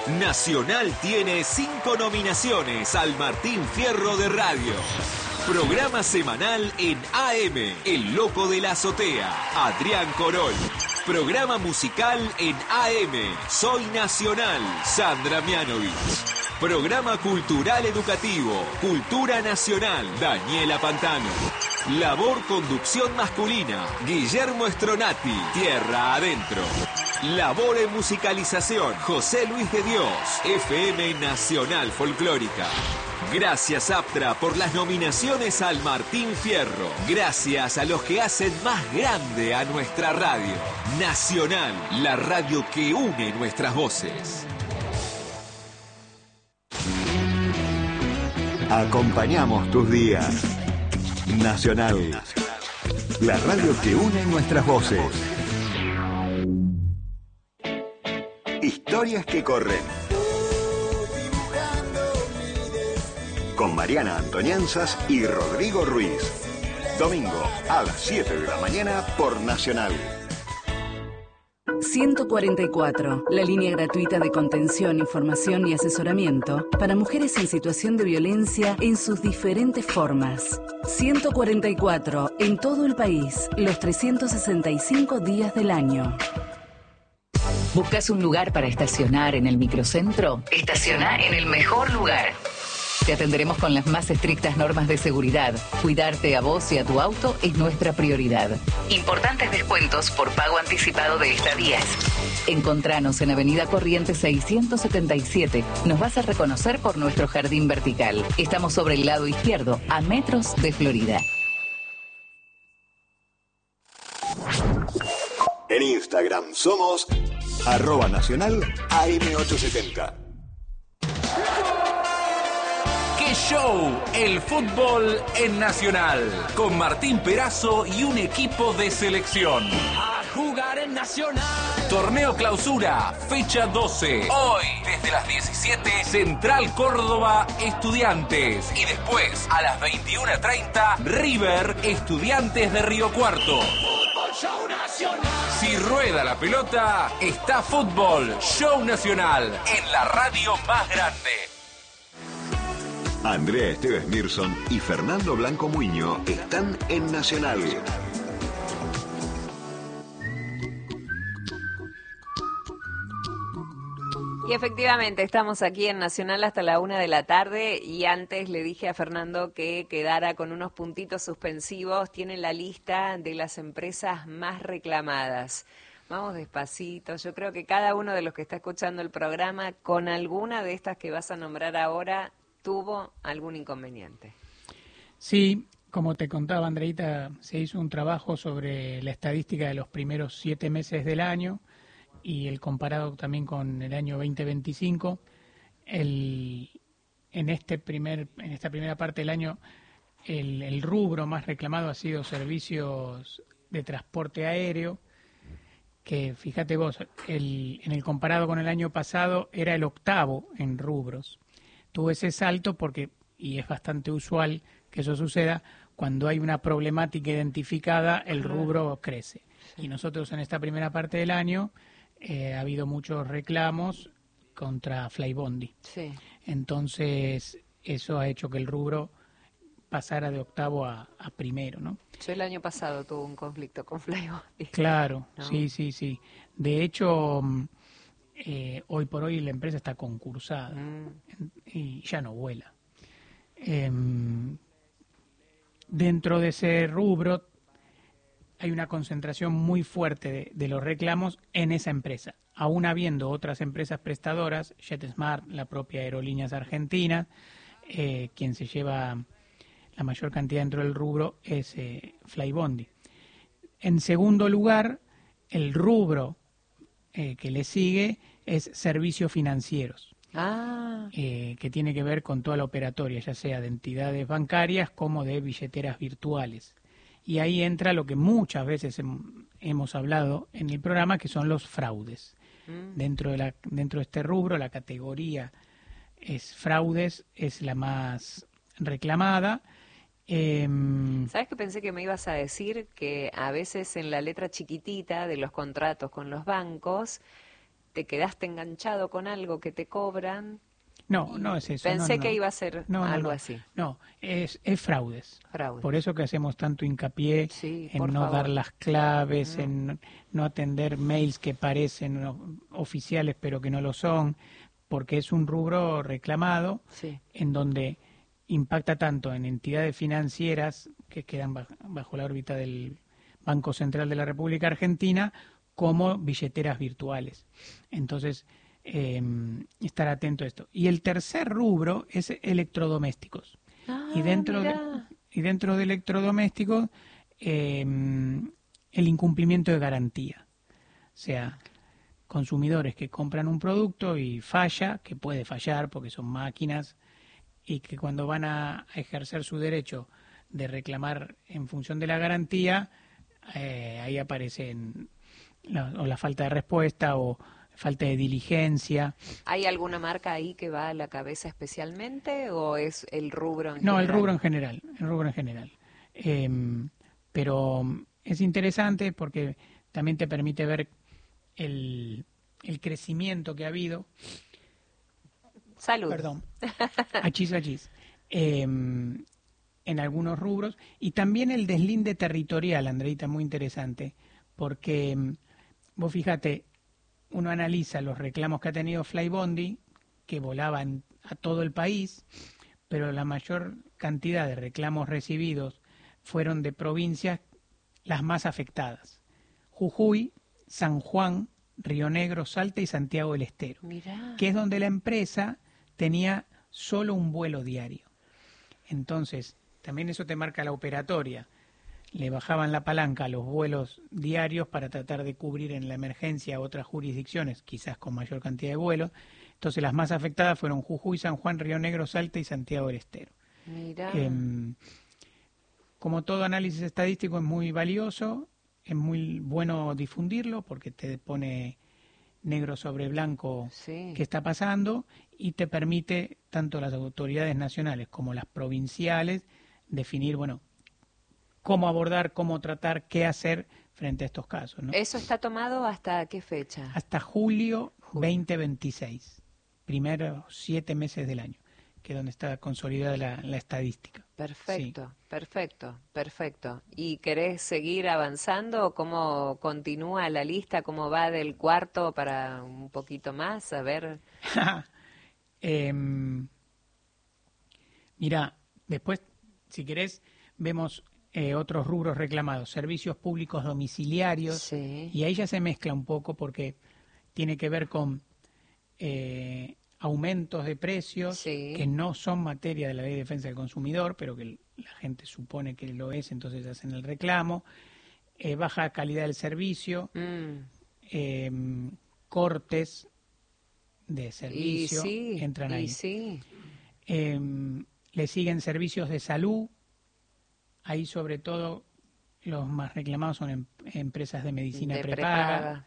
Nacional tiene 5 nominaciones al Martín Fierro de Radio. Programa semanal en AM, El Loco de la Azotea, Adrián Corol. Programa musical en AM, Soy Nacional, Sandra Mianovich. Programa cultural educativo, Cultura Nacional, Daniela Pantano. Labor conducción masculina, Guillermo Stronati, Tierra Adentro. Labor en musicalización, José Luis de Dios, FM Nacional Folclórica. Gracias, Aptra, por las nominaciones al Martín Fierro. Gracias a los que hacen más grande a nuestra radio. Nacional, la radio que une nuestras voces. Acompañamos tus días. Nacional, la radio que une nuestras voces. Historias que corren. Con Mariana Antonianzas y Rodrigo Ruiz. Domingo a las 7 de la mañana por Nacional. 144, la línea gratuita de contención, información y asesoramiento para mujeres en situación de violencia en sus diferentes formas. 144, en todo el país, los 365 días del año. ¿Buscas un lugar para estacionar en el microcentro? Estaciona en el mejor lugar. Te atenderemos con las más estrictas normas de seguridad. Cuidarte a vos y a tu auto es nuestra prioridad. Importantes descuentos por pago anticipado de estadías. Encontranos en Avenida Corrientes 677. Nos vas a reconocer por nuestro jardín vertical. Estamos sobre el lado izquierdo, a metros de Florida. En Instagram somos @nacional AM870. ¡Qué show! El fútbol en Nacional. Con Martín Perazo y un equipo de selección. A jugar en Nacional. Torneo Clausura, fecha 12. Hoy, desde las 17, Central Córdoba, Estudiantes. Y después, a las 21:30, River, Estudiantes de Río Cuarto. Fútbol Show Nacional. Si rueda la pelota, está Fútbol Show Nacional en la radio más grande. Andrea Esteves Mirson y Fernando Blanco Muiño están en Nacional. Y efectivamente, estamos aquí en Nacional hasta la 1 de la tarde y antes le dije a Fernando que quedara con unos puntitos suspensivos. Tienen la lista de las empresas más reclamadas. Vamos despacito. Yo creo que cada uno de los que está escuchando el programa, con alguna de estas que vas a nombrar ahora, tuvo algún inconveniente. Sí, como te contaba Andreita, se hizo un trabajo sobre la estadística de los primeros 7 meses del año y el comparado también con el año 2025. En esta primera parte del año, el rubro más reclamado ha sido servicios de transporte aéreo, que fíjate vos, en el comparado con el año pasado era el 8º en rubros. Tuvo ese salto porque, y es bastante usual que eso suceda, cuando hay una problemática identificada, el rubro crece. Sí. Y nosotros en esta primera parte del año ha habido muchos reclamos contra Flybondi. Sí. Entonces, eso ha hecho que el rubro pasara de 8º a primero, ¿no? Yo el año pasado tuve un conflicto con Flybondi. Claro, ¿no? Sí. De hecho, hoy por hoy la empresa está concursada y ya no vuela. Dentro de ese rubro hay una concentración muy fuerte de los reclamos en esa empresa, aún habiendo otras empresas prestadoras, JetSmart, la propia Aerolíneas Argentinas, quien se lleva la mayor cantidad dentro del rubro es Flybondi. En segundo lugar, el rubro que le sigue es servicios financieros, que tiene que ver con toda la operatoria, ya sea de entidades bancarias como de billeteras virtuales. Y ahí entra lo que muchas veces hemos hablado en el programa, que son los fraudes. Dentro de este rubro, la categoría es fraudes, es la más reclamada. ¿Sabes qué pensé que me ibas a decir? Que a veces en la letra chiquitita de los contratos con los bancos te quedaste enganchado con algo que te cobran. No es eso. Pensé no. que iba a ser algo así. No, es fraudes. Fraude. Por eso que hacemos tanto hincapié en no dar las claves, en no atender mails que parecen oficiales pero que no lo son, porque es un rubro reclamado en donde impacta tanto en entidades financieras que quedan bajo la órbita del Banco Central de la República Argentina como billeteras virtuales. Entonces, estar atento a esto. Y el tercer rubro es electrodomésticos. Y dentro de electrodomésticos, el incumplimiento de garantía. O sea, consumidores que compran un producto y falla, que puede fallar porque son máquinas, y que cuando van a ejercer su derecho de reclamar en función de la garantía, ahí aparecen la falta de respuesta o falta de diligencia. ¿Hay alguna marca ahí que va a la cabeza especialmente o es el rubro en general? No, el rubro en general. Pero es interesante porque también te permite ver el crecimiento que ha habido. Salud. Perdón. Achis. En algunos rubros. Y también el deslinde territorial, Andreita, muy interesante. Porque vos fíjate, uno analiza los reclamos que ha tenido Flybondi, que volaban a todo el país, pero la mayor cantidad de reclamos recibidos fueron de provincias las más afectadas. Jujuy, San Juan, Río Negro, Salta y Santiago del Estero. Mirá. Que es donde la empresa tenía solo un vuelo diario. Entonces, también eso te marca la operatoria. Le bajaban la palanca a los vuelos diarios para tratar de cubrir en la emergencia otras jurisdicciones, quizás con mayor cantidad de vuelos. Entonces las más afectadas fueron Jujuy, San Juan, Río Negro, Salta y Santiago del Estero. Mirá. Como todo análisis estadístico es muy valioso, es muy bueno difundirlo porque te pone negro sobre blanco qué está pasando y te permite tanto las autoridades nacionales como las provinciales definir, cómo abordar, cómo tratar, qué hacer frente a estos casos, ¿no? ¿Eso está tomado hasta qué fecha? Hasta julio 2026, primeros 7 meses del año, que es donde está consolidada la estadística. Perfecto, perfecto. ¿Y querés seguir avanzando? ¿Cómo continúa la lista? ¿Cómo va del cuarto para un poquito más? A ver. Mira, después, si querés, vemos otros rubros reclamados, servicios públicos domiciliarios, y ahí ya se mezcla un poco porque tiene que ver con aumentos de precios que no son materia de la Ley de Defensa del Consumidor, pero que la gente supone que lo es, entonces hacen el reclamo, baja calidad del servicio, cortes de servicio, entran ahí. Le siguen servicios de salud. Ahí sobre todo los más reclamados son empresas de medicina prepaga,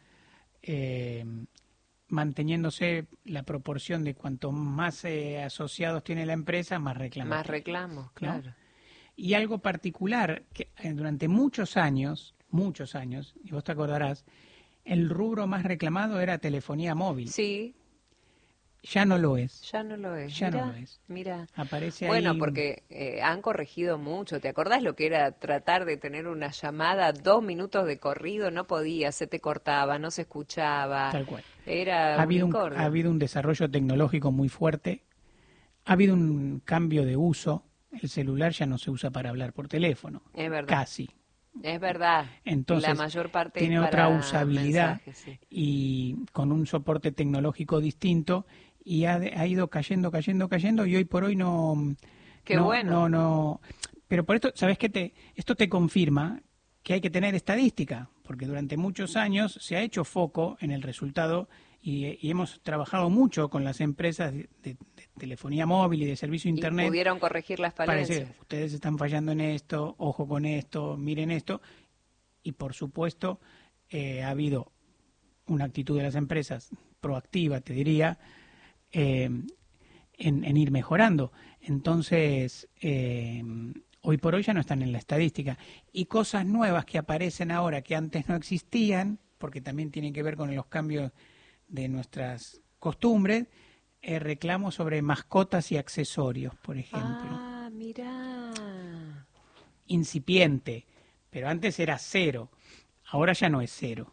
manteniéndose la proporción de cuanto más asociados tiene la empresa, más reclamos. Más reclamos, claro. ¿No? Y algo particular, que durante muchos años, y vos te acordarás, el rubro más reclamado era telefonía móvil. Sí. Ya no lo es. Ya no lo es. Mira. Aparece bueno, ahí... porque han corregido mucho. ¿Te acordás lo que era tratar de tener una llamada 2 minutos de corrido? No podía, se te cortaba, no se escuchaba. Tal cual. Era ha habido un desarrollo tecnológico muy fuerte. Ha habido un cambio de uso. El celular ya no se usa para hablar por teléfono. Es verdad. Casi. Es verdad. Entonces, la mayor parte tiene es otra para usabilidad mensajes, y con un soporte tecnológico distinto y ha ido cayendo y hoy por hoy no... Qué bueno. No. Pero por esto, ¿sabes qué? Esto te confirma que hay que tener estadística, porque durante muchos años se ha hecho foco en el resultado y hemos trabajado mucho con las empresas de telefonía móvil y de servicio de Internet. Y pudieron corregir las falencias. Para decir, ustedes están fallando en esto, ojo con esto, miren esto. Y por supuesto ha habido una actitud de las empresas proactiva, te diría, en ir mejorando. Entonces, hoy por hoy ya no están en la estadística. Y cosas nuevas que aparecen ahora que antes no existían, porque también tienen que ver con los cambios de nuestras costumbres, reclamos sobre mascotas y accesorios, por ejemplo. Ah, mirá. Incipiente, pero antes era 0, ahora ya no es 0.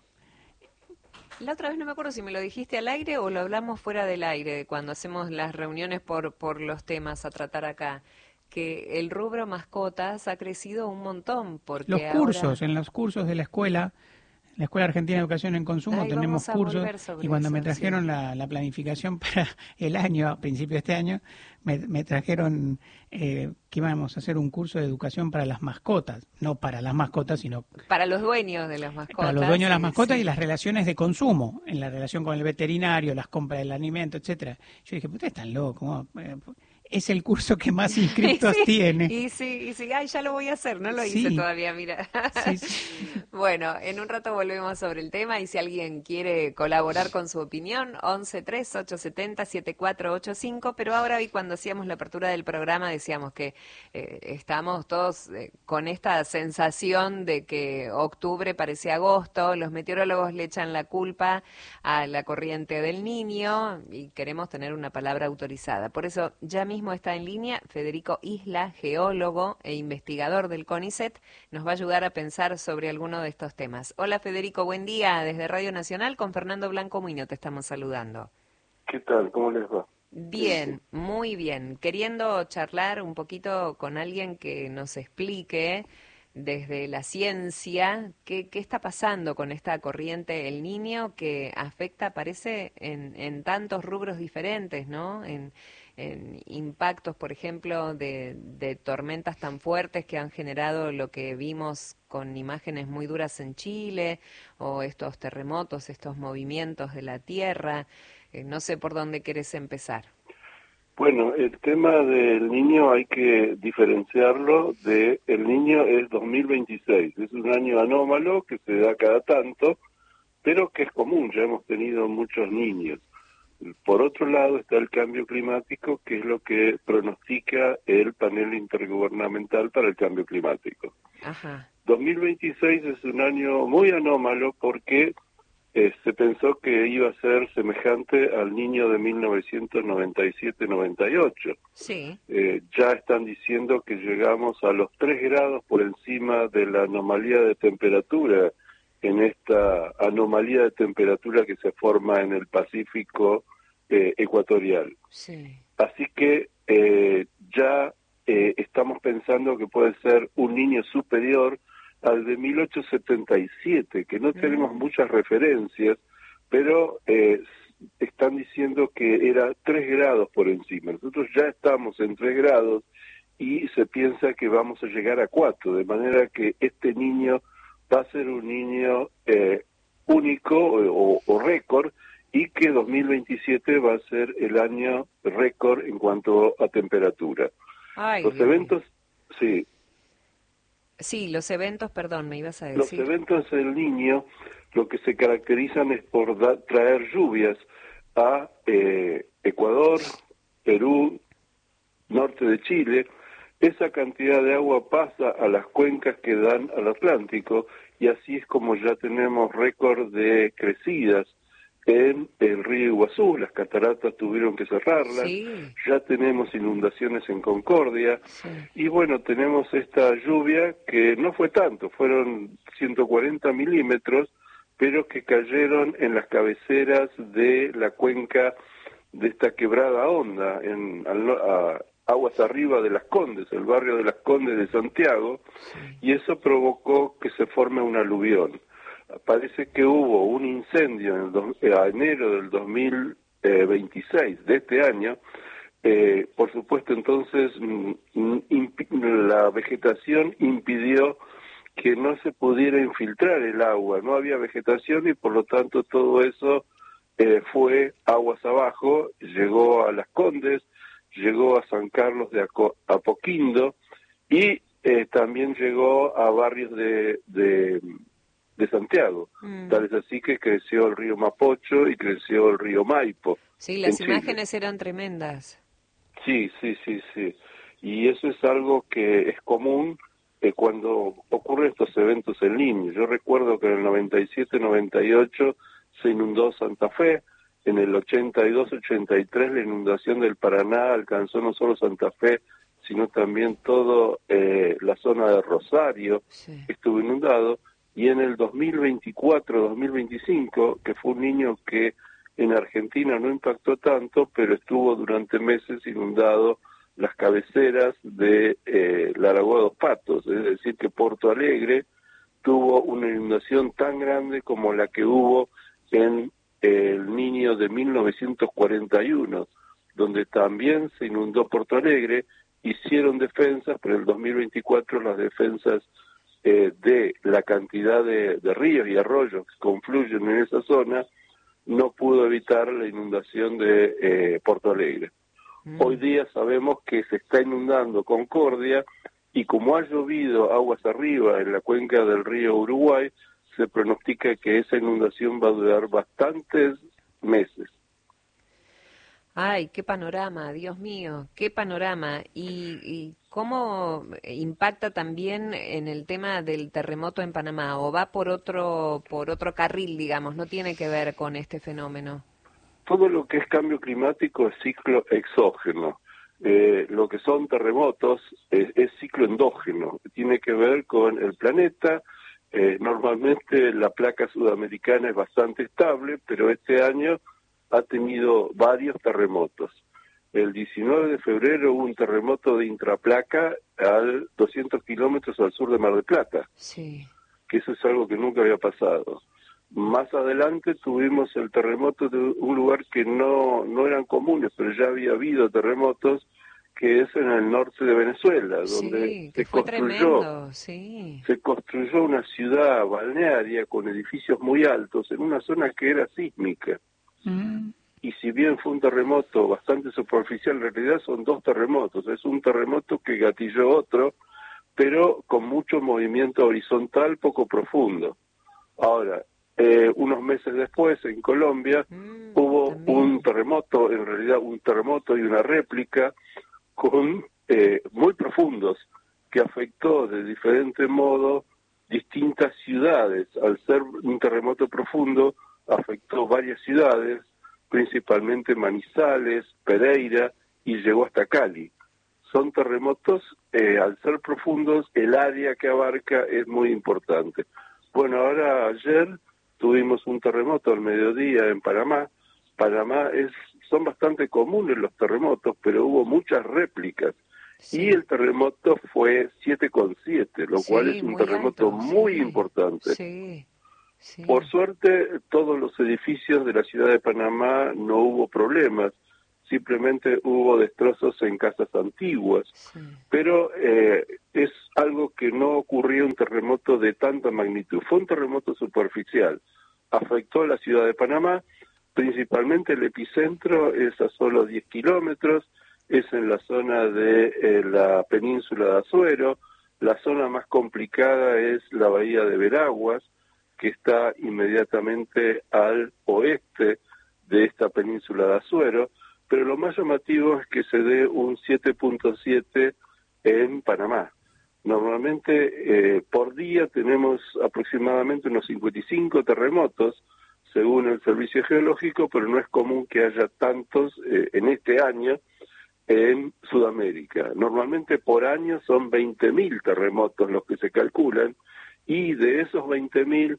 La otra vez no me acuerdo si me lo dijiste al aire o lo hablamos fuera del aire, cuando hacemos las reuniones por los temas a tratar acá, que el rubro mascotas ha crecido un montón. Porque Los cursos, ahora... en los cursos de la Escuela Argentina de Educación en Consumo, Ay, tenemos cursos, y cuando eso, me trajeron sí. la planificación para el año, a principios de este año, me trajeron que íbamos a hacer un curso de educación para las mascotas, no para las mascotas, sino para los dueños de las mascotas. Para los dueños de las mascotas, sí. Y las relaciones de consumo, en la relación con el veterinario, las compras del alimento, etcétera. Yo dije, ustedes están locos, es el curso que más inscriptos tiene. Y sí, ay, ya lo voy a hacer, no lo hice todavía, mira. Sí. Bueno, en un rato volvemos sobre el tema y si alguien quiere colaborar con su opinión, 11-3-870-7485, pero ahora hoy cuando hacíamos la apertura del programa decíamos que estamos todos con esta sensación de que octubre parece agosto, los meteorólogos le echan la culpa a la corriente del Niño y queremos tener una palabra autorizada. Por eso ya mismo está en línea Federico Isla, geólogo e investigador del CONICET, nos va a ayudar a pensar sobre alguno de estos temas. Hola Federico, buen día, desde Radio Nacional con Fernando Blanco Muñoz te estamos saludando. ¿Qué tal? ¿Cómo les va? Bien, muy bien. Queriendo charlar un poquito con alguien que nos explique desde la ciencia qué está pasando con esta corriente El Niño que afecta, parece, en tantos rubros diferentes, ¿no? En impactos, por ejemplo, de tormentas tan fuertes que han generado lo que vimos con imágenes muy duras en Chile, o estos terremotos, estos movimientos de la tierra. No sé por dónde querés empezar. Bueno, el tema del Niño hay que diferenciarlo de el Niño es 2026. Es un año anómalo que se da cada tanto, pero que es común, ya hemos tenido muchos niños. Por otro lado está el cambio climático, que es lo que pronostica el panel intergubernamental para el cambio climático. Ajá. 2026 es un año muy anómalo porque se pensó que iba a ser semejante al Niño de 1997-98. Sí. Ya están diciendo que llegamos a los 3 grados por encima de la anomalía de temperatura, en esta anomalía de temperatura que se forma en el Pacífico ecuatorial. Sí. Así que ya estamos pensando que puede ser un Niño superior al de 1877, que no tenemos muchas referencias, pero están diciendo que era 3 grados por encima. Nosotros ya estamos en 3 grados y se piensa que vamos a llegar a 4, de manera que este niño va a ser un niño único o récord, y que 2027 va a ser el año récord en cuanto a temperatura. Ay, los eventos, sí. Sí, los eventos, perdón, me ibas a decir. Los eventos del Niño lo que se caracterizan es por traer lluvias a Ecuador, Perú, norte de Chile. Esa cantidad de agua pasa a las cuencas que dan al Atlántico, y así es como ya tenemos récord de crecidas en el río Iguazú. Las cataratas tuvieron que cerrarlas, sí. Ya tenemos inundaciones en Concordia, sí. Y bueno, tenemos esta lluvia que no fue tanto, fueron 140 milímetros, pero que cayeron en las cabeceras de la cuenca de esta quebrada Honda, aguas arriba de Las Condes, el barrio de Las Condes de Santiago, sí. Y eso provocó que se forme un aluvión. Parece que hubo un incendio en enero del 2026 de este año. Por supuesto, entonces la vegetación impidió que no se pudiera infiltrar el agua, no había vegetación y por lo tanto todo eso fue aguas abajo, llegó a Las Condes, llegó a San Carlos de Apoquindo y también llegó a barrios de Santiago. Tal es así que creció el río Mapocho y creció el río Maipo. Sí, las imágenes eran tremendas. Sí. Y eso es algo que es común cuando ocurren estos eventos en Niño. Yo recuerdo que en el 97-98 se inundó Santa Fe, En el 82-83 la inundación del Paraná alcanzó no solo Santa Fe, sino también toda la zona de Rosario, estuvo inundado. Y en el 2024-2025, que fue un niño que en Argentina no impactó tanto, pero estuvo durante meses inundado las cabeceras de la Lagoa de Dos Patos, es decir, que Porto Alegre tuvo una inundación tan grande como la que hubo en el Niño de 1941, donde también se inundó Porto Alegre. Hicieron defensas, pero en el 2024 las defensas de la cantidad de ríos y arroyos que confluyen en esa zona no pudo evitar la inundación de Porto Alegre. Hoy día sabemos que se está inundando Concordia, y como ha llovido aguas arriba en la cuenca del río Uruguay, se pronostica que esa inundación va a durar bastantes meses. Ay, qué panorama, Dios mío, qué panorama. ¿Y cómo impacta también en el tema del terremoto en Panamá? ¿O va por otro carril, digamos, no tiene que ver con este fenómeno? Todo lo que es cambio climático es ciclo exógeno. Lo que son terremotos es ciclo endógeno, tiene que ver con el planeta. Normalmente la placa sudamericana es bastante estable, pero este año ha tenido varios terremotos. El 19 de febrero hubo un terremoto de intraplaca a 200 kilómetros al sur de Mar del Plata, que eso es algo que nunca había pasado. Más adelante tuvimos el terremoto de un lugar que no eran comunes, pero ya había habido terremotos, que es en el norte de Venezuela, donde se construyó una ciudad balnearia con edificios muy altos en una zona que era sísmica. Y si bien fue un terremoto bastante superficial, en realidad son dos terremotos. Es un terremoto que gatilló otro, pero con mucho movimiento horizontal, poco profundo. Ahora, unos meses después, en Colombia, hubo un terremoto, en realidad un terremoto y una réplica, con muy profundos, que afectó de diferente modo distintas ciudades. Al ser un terremoto profundo, afectó varias ciudades, principalmente Manizales, Pereira, y llegó hasta Cali. Son terremotos, al ser profundos, el área que abarca es muy importante. Bueno, ahora ayer tuvimos un terremoto al mediodía en Panamá. Panamá son bastante comunes los terremotos, pero hubo muchas réplicas. Y el terremoto fue 7,7, lo cual es un terremoto alto, muy importante. Por suerte, todos los edificios de la ciudad de Panamá no hubo problemas, simplemente hubo destrozos en casas antiguas, pero es algo que no ocurrió un terremoto de tanta magnitud. Fue un terremoto superficial, afectó a la ciudad de Panamá, principalmente el epicentro es a solo 10 kilómetros, es en la zona de la península de Azuero. La zona más complicada es la bahía de Veraguas, que está inmediatamente al oeste de esta península de Azuero, pero lo más llamativo es que se dé un 7,7 en Panamá. Normalmente por día tenemos aproximadamente unos 55 terremotos, según el Servicio Geológico, pero no es común que haya tantos en este año en Sudamérica. Normalmente por año son 20.000 terremotos los que se calculan, y de esos 20.000,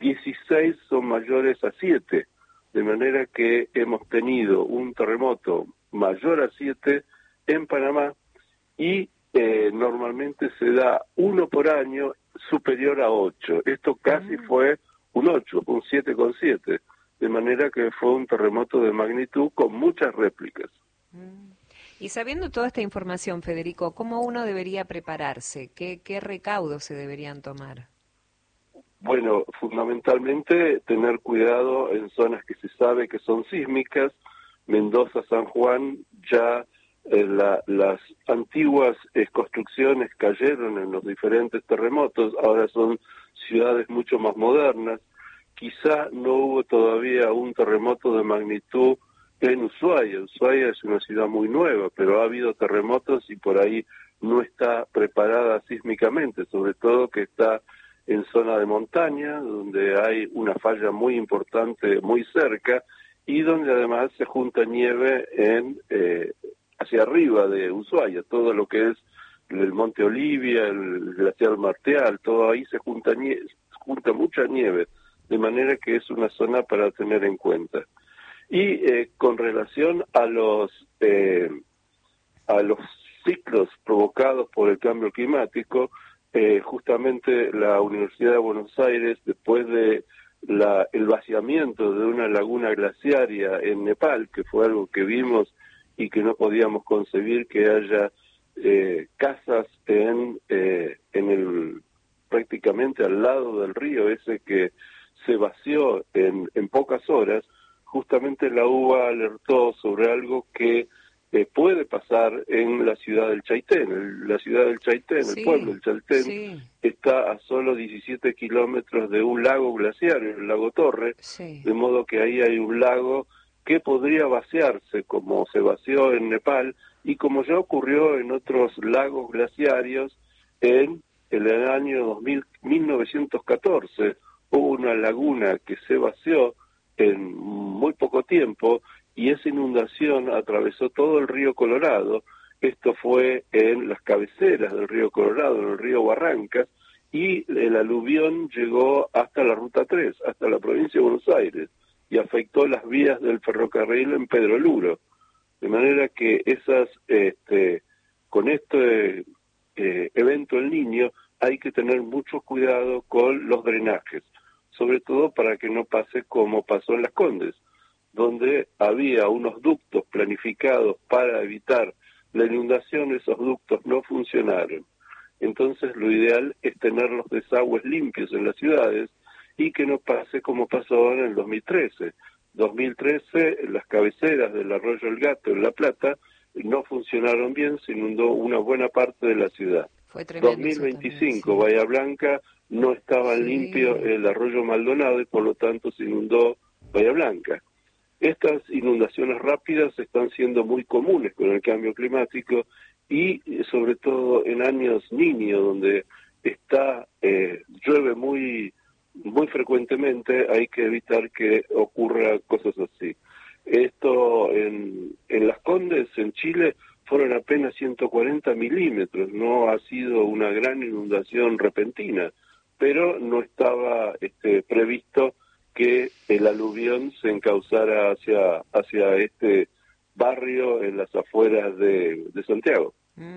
16 son mayores a 7, de manera que hemos tenido un terremoto mayor a 7 en Panamá, y normalmente se da uno por año superior a 8. Esto casi fue un 8, un 7,7, de manera que fue un terremoto de magnitud con muchas réplicas. Y sabiendo toda esta información, Federico, ¿cómo uno debería prepararse? ¿Qué recaudos se deberían tomar? Bueno, fundamentalmente tener cuidado en zonas que se sabe que son sísmicas. Mendoza, San Juan, ya las antiguas construcciones cayeron en los diferentes terremotos, ahora son ciudades mucho más modernas. Quizá no hubo todavía un terremoto de magnitud en Ushuaia. Ushuaia es una ciudad muy nueva, pero ha habido terremotos y por ahí no está preparada sísmicamente, sobre todo que está en zona de montaña, donde hay una falla muy importante muy cerca, y donde además se junta nieve hacia arriba de Ushuaia, todo lo que es el Monte Olivia, el glaciar Marteal, todo ahí se junta mucha nieve, de manera que es una zona para tener en cuenta. Y con relación a los ciclos provocados por el cambio climático, justamente la Universidad de Buenos Aires, después de el vaciamiento de una laguna glaciaria en Nepal, que fue algo que vimos y que no podíamos concebir que haya casas prácticamente al lado del río ese que se vació en pocas horas, justamente la UBA alertó sobre algo que puede pasar en la ciudad del Chaitén. La ciudad del Chaitén, sí, el pueblo del Chaitén, sí, está a solo 17 kilómetros de un lago glaciario, el lago Torre, sí, de modo que ahí hay un lago que podría vaciarse como se vació en Nepal y como ya ocurrió en otros lagos glaciarios en el año 1914. Hubo una laguna que se vació en muy poco tiempo y esa inundación atravesó todo el río Colorado. Esto fue en las cabeceras del río Colorado, en el río Barrancas, y el aluvión llegó hasta la Ruta 3, hasta la provincia de Buenos Aires, y afectó las vías del ferrocarril en Pedro Luro. De manera que con este evento El Niño hay que tener mucho cuidado con los drenajes, sobre todo para que no pase como pasó en Las Condes, donde había unos ductos planificados para evitar la inundación, esos ductos no funcionaron. Entonces lo ideal es tener los desagües limpios en las ciudades y que no pase como pasó en el 2013. 2013, las cabeceras del arroyo El Gato en La Plata no funcionaron bien, se inundó una buena parte de la ciudad. Fue tremendo. 2025, también, sí. Bahía Blanca, no estaba limpio el arroyo Maldonado y por lo tanto se inundó Bahía Blanca. Estas inundaciones rápidas están siendo muy comunes con el cambio climático y sobre todo en años Niño, donde llueve muy frecuentemente, hay que evitar que ocurra cosas así. Esto en Las Condes, en Chile, fueron apenas 140 milímetros, no ha sido una gran inundación repentina, pero no estaba previsto que el aluvión se encauzara hacia este barrio en las afueras de Santiago.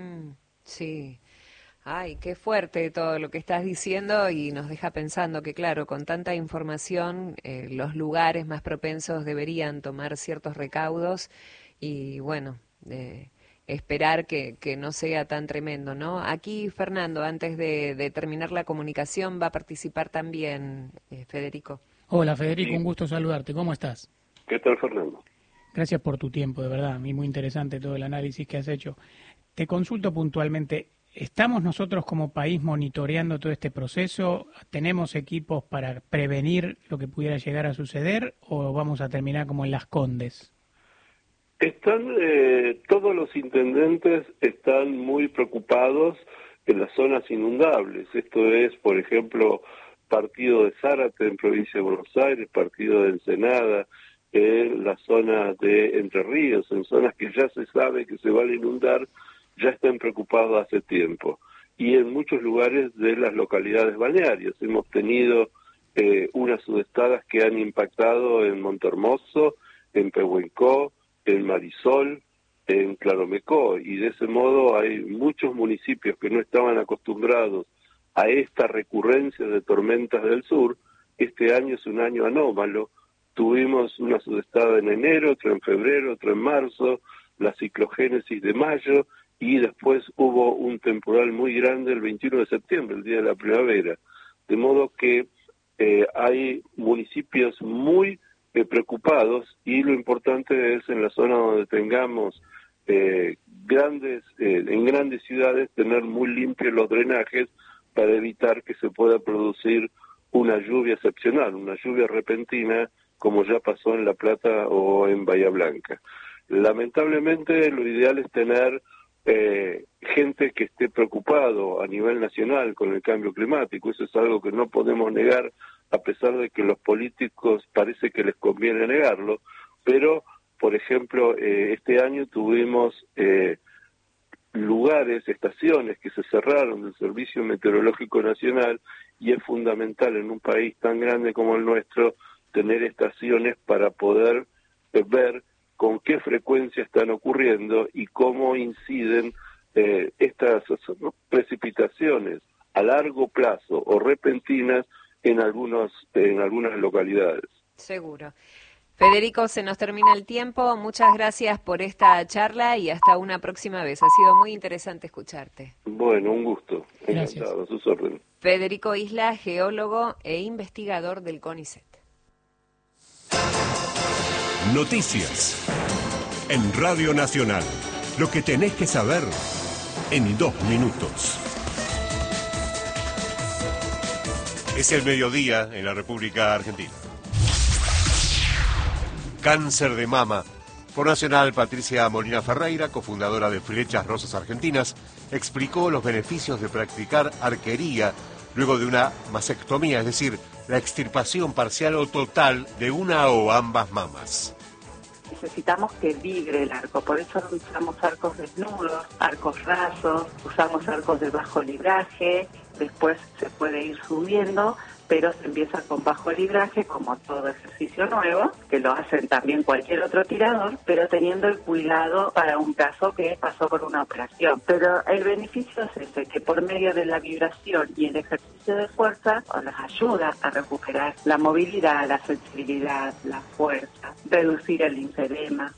Sí. Ay, qué fuerte todo lo que estás diciendo y nos deja pensando que, claro, con tanta información, los lugares más propensos deberían tomar ciertos recaudos y, bueno, esperar que no sea tan tremendo, ¿no? Aquí, Fernando, antes de terminar la comunicación, va a participar también Federico. Hola, Federico, sí. Un gusto saludarte. ¿Cómo estás? ¿Qué tal, Fernando? Gracias por tu tiempo, de verdad. A mí muy interesante todo el análisis que has hecho. Te consulto puntualmente. ¿Estamos nosotros como país monitoreando todo este proceso? ¿Tenemos equipos para prevenir lo que pudiera llegar a suceder o vamos a terminar como en Las Condes? Todos los intendentes están muy preocupados en las zonas inundables. Esto es, por ejemplo, partido de Zárate en provincia de Buenos Aires, partido de Ensenada, en la zona de Entre Ríos, en zonas que ya se sabe que se van a inundar, ya están preocupados hace tiempo. Y en muchos lugares de las localidades balnearias. Hemos tenido unas sudestadas que han impactado en Montehermoso, en Pehuenco, en Marisol, en Claromecó. Y de ese modo hay muchos municipios que no estaban acostumbrados a esta recurrencia de tormentas del sur. Este año es un año anómalo. Tuvimos una sudestada en enero, otra en febrero, otra en marzo, la ciclogénesis de mayo, y después hubo un temporal muy grande el 21 de septiembre, el día de la primavera. De modo que hay municipios muy preocupados y lo importante es en la zona donde tengamos en grandes ciudades tener muy limpios los drenajes para evitar que se pueda producir una lluvia excepcional, una lluvia repentina como ya pasó en La Plata o en Bahía Blanca. Lamentablemente lo ideal es tener gente que esté preocupado a nivel nacional con el cambio climático. Eso es algo que no podemos negar, a pesar de que los políticos parece que les conviene negarlo. pero, por ejemplo, este año tuvimos lugares, estaciones que se cerraron del Servicio Meteorológico Nacional, y es fundamental en un país tan grande como el nuestro tener estaciones para poder ver con qué frecuencia están ocurriendo y cómo inciden estas precipitaciones a largo plazo o repentinas en algunas localidades. Seguro. Federico, se nos termina el tiempo. Muchas gracias por esta charla y hasta una próxima vez. Ha sido muy interesante escucharte. Bueno, un gusto. Gracias. Encantado, a sus órdenes. Federico Isla, geólogo e investigador del CONICET. Noticias en Radio Nacional. Lo que tenés que saber en 2 minutos. Es el mediodía en la República Argentina. Cáncer de mama. Por Nacional, Patricia Molina Ferreira, cofundadora de Flechas Rosas Argentinas, explicó los beneficios de practicar arquería luego de una mastectomía, es decir, la extirpación parcial o total de una o ambas mamas. Necesitamos que vibre el arco, por eso usamos arcos desnudos, arcos rasos, usamos arcos de bajo libraje, después se puede ir subiendo, pero se empieza con bajo libraje, como todo ejercicio nuevo, que lo hacen también cualquier otro tirador, pero teniendo el cuidado para un caso que pasó por una operación. Pero el beneficio es ese, que por medio de la vibración y el ejercicio de fuerza, nos ayuda a recuperar la movilidad, la sensibilidad, la fuerza, reducir el linfedema.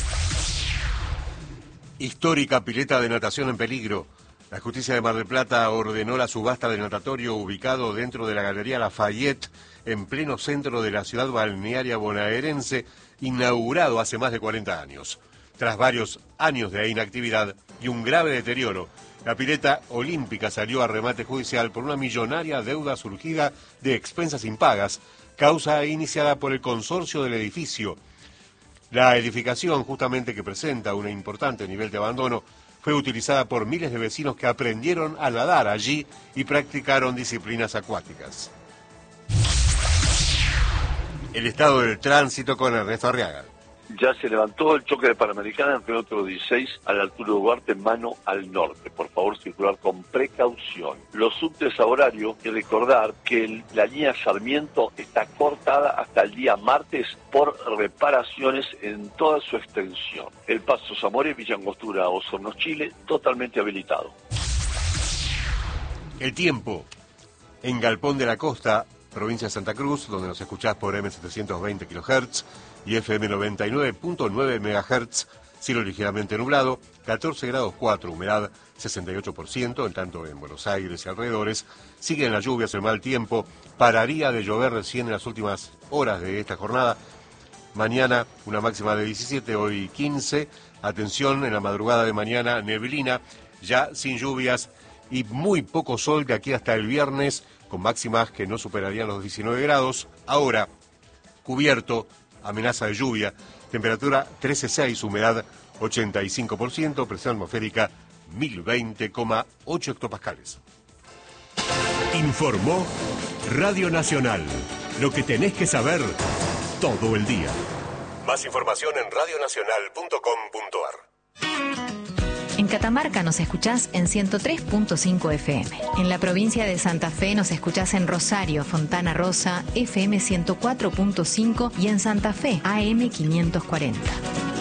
Histórica pileta de natación en peligro. La Justicia de Mar del Plata ordenó la subasta del natatorio ubicado dentro de la Galería Lafayette, en pleno centro de la ciudad balnearia bonaerense, inaugurado hace más de 40 años. Tras varios años de inactividad y un grave deterioro, la pileta olímpica salió a remate judicial por una millonaria deuda surgida de expensas impagas, causa iniciada por el consorcio del edificio. La edificación, justamente que presenta un importante nivel de abandono, fue utilizada por miles de vecinos que aprendieron a nadar allí y practicaron disciplinas acuáticas. El estado del tránsito con Ernesto Arriaga. Ya se levantó el choque de Panamericana entre otro 16 a la altura de Duarte, mano al norte. Por favor, circular con precaución. Los subtes a horario, y recordar que la línea Sarmiento está cortada hasta el día martes por reparaciones en toda su extensión. El paso Zamora, Villa Angostura, Osorno, Chile, totalmente habilitado. El tiempo. En Galpón de la Costa, provincia de Santa Cruz, donde nos escuchás por M720 kHz y FM 99.9 MHz, cielo ligeramente nublado, 14 grados 4, humedad 68%, en tanto en Buenos Aires y alrededores siguen las lluvias, el mal tiempo, pararía de llover recién en las últimas horas de esta jornada. Mañana una máxima de 17, hoy 15, atención, en la madrugada de mañana neblina, ya sin lluvias y muy poco sol de aquí hasta el viernes, con máximas que no superarían los 19 grados. Ahora, cubierto, amenaza de lluvia, temperatura 13,6, humedad 85%, presión atmosférica 1020,8 hectopascales. Informó Radio Nacional. Lo que tenés que saber todo el día. Más información en radionacional.com.ar. En Catamarca nos escuchás en 103.5 FM. En la provincia de Santa Fe nos escuchás en Rosario, Fontana Rosa, FM 104.5 y en Santa Fe, AM 540.